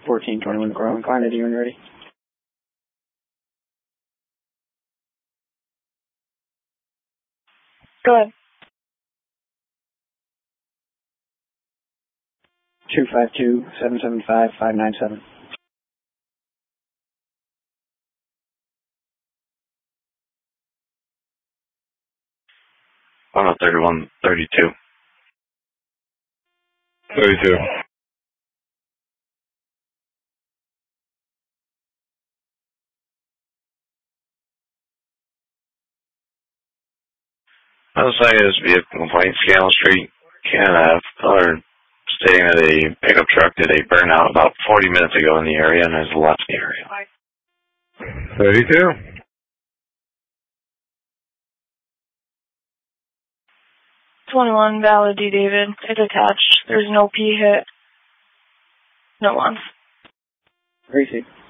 1421 Coral Incline, ready when you're ready. Go ahead. 252-775-597. 3132. 32. I'll say is vehicle complaint, Scanlon Street, Canada. Caller stating that a pickup truck did a burnout about 40 minutes ago in the area and has left the area. 32. 21 Valid D. David. It's attached. There's no P hit. No ones. Gracie.